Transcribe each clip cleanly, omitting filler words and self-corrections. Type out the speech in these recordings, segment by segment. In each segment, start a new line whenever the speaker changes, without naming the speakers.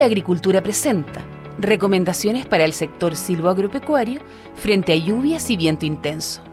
Agricultura presenta recomendaciones para el sector silvoagropecuario frente a lluvias y viento intenso.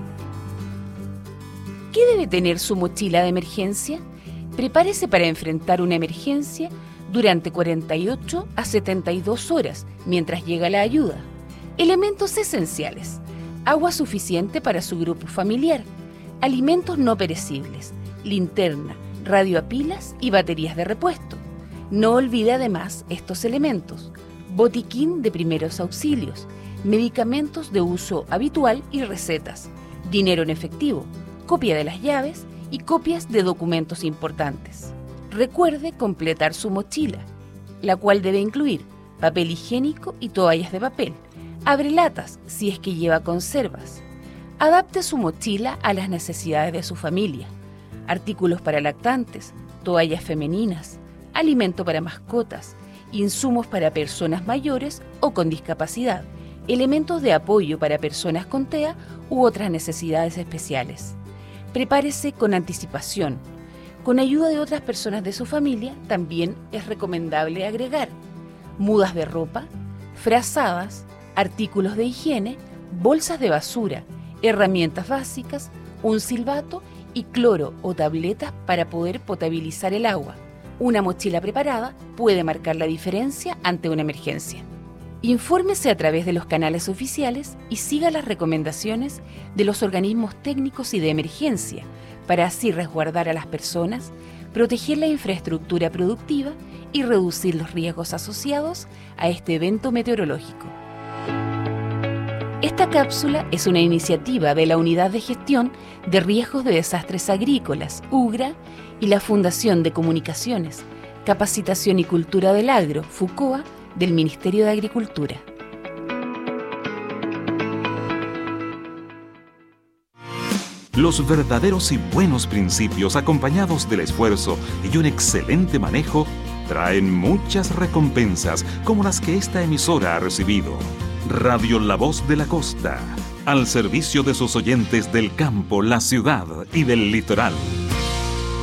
¿Qué debe tener su mochila de emergencia? Prepárese para enfrentar una emergencia durante 48 a 72 horas mientras llega la ayuda. Elementos esenciales: agua suficiente para su grupo familiar, alimentos no perecibles, linterna, radio a pilas y baterías de repuesto. No olvide además estos elementos: botiquín de primeros auxilios, medicamentos de uso habitual y recetas, dinero en efectivo, copia de las llaves y copias de documentos importantes. Recuerde completar su mochila, la cual debe incluir papel higiénico y toallas de papel, abrelatas si es que lleva conservas. Adapte su mochila a las necesidades de su familia: artículos para lactantes, toallas femeninas, alimento para mascotas, insumos para personas mayores o con discapacidad, elementos de apoyo para personas con TEA u otras necesidades especiales. Prepárese con anticipación. Con ayuda de otras personas de su familia, también es recomendable agregar mudas de ropa, frazadas, artículos de higiene, bolsas de basura, herramientas básicas, un silbato y cloro o tabletas para poder potabilizar el agua. Una mochila preparada puede marcar la diferencia ante una emergencia. Infórmese a través de los canales oficiales y siga las recomendaciones de los organismos técnicos y de emergencia para así resguardar a las personas, proteger la infraestructura productiva y reducir los riesgos asociados a este evento meteorológico. Esta cápsula es una iniciativa de la Unidad de Gestión de Riesgos de Desastres Agrícolas, UGRA, y la Fundación de Comunicaciones, Capacitación y Cultura del Agro, FUCOA, del Ministerio de Agricultura.
Los verdaderos y buenos principios, acompañados del esfuerzo y un excelente manejo, traen muchas recompensas como las que esta emisora ha recibido. Radio La Voz de la Costa, al servicio de sus oyentes del campo, la ciudad y del litoral.